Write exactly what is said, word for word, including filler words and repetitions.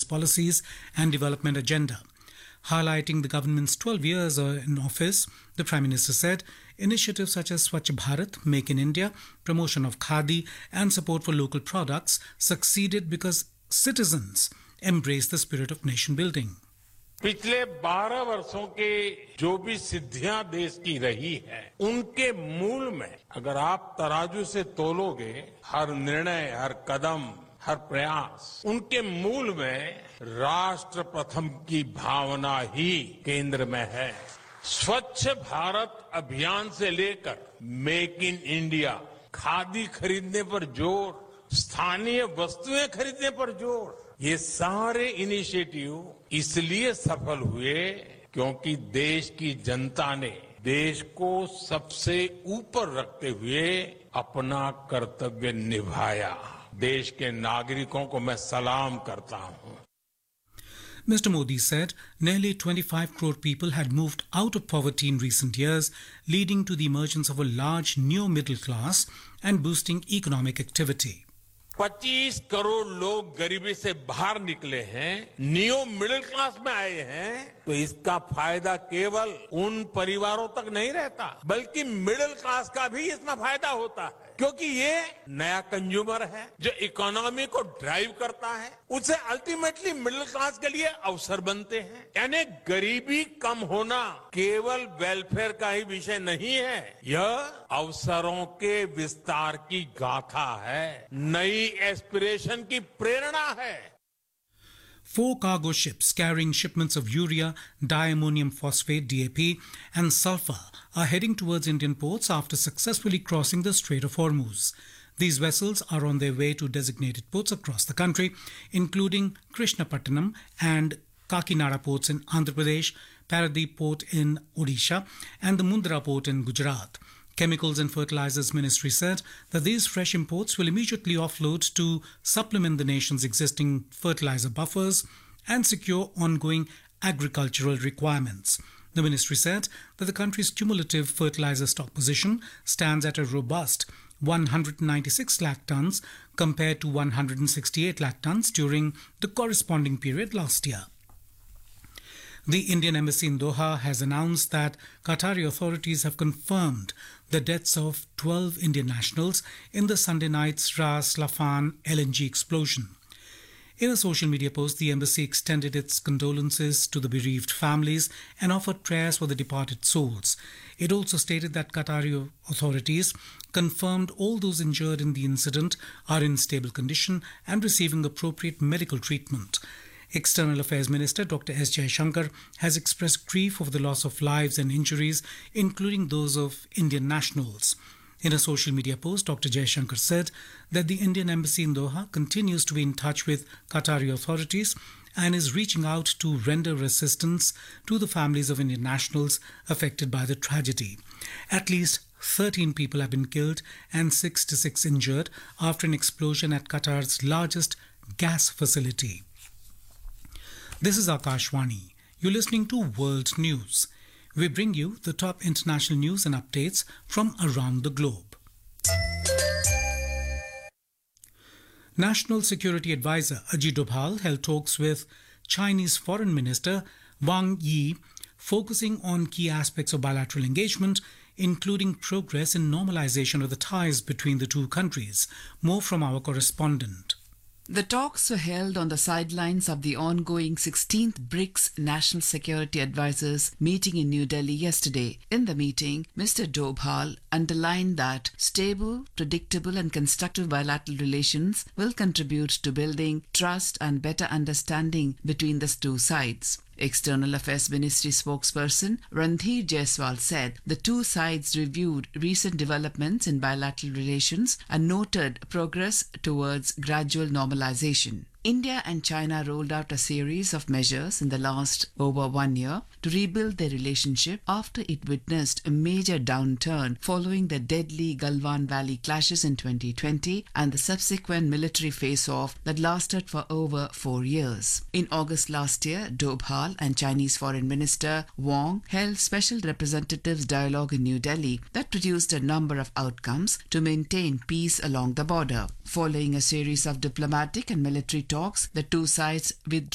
policies and development agenda. Highlighting the government's twelve years in office, the Prime Minister said initiatives such as Swachh Bharat, Make in India, promotion of Khadi and support for local products succeeded because citizens embraced the spirit of nation building. पिछले बारह वर्षों के जो भी सिद्धियां देश की रही है, उनके मूल में अगर आप तराजू से तोलोगे, हर निर्णय, हर कदम, हर प्रयास, उनके मूल में राष्ट्र प्रथम की भावना ही केंद्र में है। स्वच्छ भारत अभियान से लेकर मेक इन इंडिया, खादी खरीदने पर जोर, स्थानीय वस्तुएं खरीदने पर जोर, ये सारे इनिशिएटिव इसलिए सफल हुए क्योंकि देश की जनता ने देश को सबसे ऊपर रखते हुए अपना कर्तव्य निभाया। देश के नागरिकों को मैं सलाम करता हूं। Mister Modi said nearly twenty-five crore people had moved out of poverty in recent years, leading to the emergence of a large new middle class and boosting economic activity. पच्चीस करोड़ लोग गरीबी से बाहर निकले हैं, नियो मिडिल क्लास में आए हैं, तो इसका फायदा केवल उन परिवारों तक नहीं रहता, बल्कि मिडिल क्लास का भी इसमें फायदा होता है, क्योंकि ये नया कंज्यूमर है जो इकोनॉमी को ड्राइव करता है, उससे अल्टीमेटली मिडिल क्लास के लिए अवसर बनते हैं। यानी गरीबी कम होना केवल वेलफेयर का ही विषय नहीं है, यह अवसरों के विस्तार की गाथा है, नई एस्पिरेशन की प्रेरणा है। Four cargo ships carrying shipments of urea, diammonium phosphate D A P and sulfur are heading towards Indian ports after successfully crossing the Strait of Hormuz. These vessels are on their way to designated ports across the country, including Krishnapatnam and Kakinada ports in Andhra Pradesh, Paradeep port in Odisha and the Mundra port in Gujarat. Chemicals and Fertilizers Ministry said that these fresh imports will immediately offload to supplement the nation's existing fertilizer buffers and secure ongoing agricultural requirements. The ministry said that the country's cumulative fertilizer stock position stands at a robust one hundred ninety-six lakh tons compared to one hundred sixty-eight lakh tons during the corresponding period last year. The Indian Embassy in Doha has announced that Qatari authorities have confirmed the deaths of twelve Indian nationals in the Sunday night's Ras Laffan L N G explosion. In a social media post, the embassy extended its condolences to the bereaved families and offered prayers for the departed souls. It also stated that Qatari authorities confirmed all those injured in the incident are in stable condition and receiving appropriate medical treatment. External Affairs Minister Doctor S. Jaishankar has expressed grief over the loss of lives and injuries, including those of Indian nationals. In a social media post, Doctor Jaishankar said that the Indian Embassy in Doha continues to be in touch with Qatari authorities and is reaching out to render assistance to the families of Indian nationals affected by the tragedy. At least thirteen people have been killed and sixty-six injured after an explosion at Qatar's largest gas facility. This is Akashvani. You're listening to World News. We bring you the top international news and updates from around the globe. National Security Advisor Ajit Doval held talks with Chinese Foreign Minister Wang Yi, focusing on key aspects of bilateral engagement, including progress in normalization of the ties between the two countries. More from our correspondent. The talks were held on the sidelines of the ongoing sixteenth BRICS National Security Advisors meeting in New Delhi yesterday. In the meeting, Mister Dobhal underlined that stable, predictable and constructive bilateral relations will contribute to building trust and better understanding between the two sides. External Affairs Ministry spokesperson Randhir Jaiswal said the two sides reviewed recent developments in bilateral relations and noted progress towards gradual normalization. India and China rolled out a series of measures in the last over one year to rebuild their relationship after it witnessed a major downturn following the deadly Galwan Valley clashes in twenty twenty and the subsequent military face-off that lasted for over four years. In August last year, Dobhal and Chinese Foreign Minister Wang held special representatives dialogue in New Delhi that produced a number of outcomes to maintain peace along the border. Following a series of diplomatic and military talks, the two sides withdrew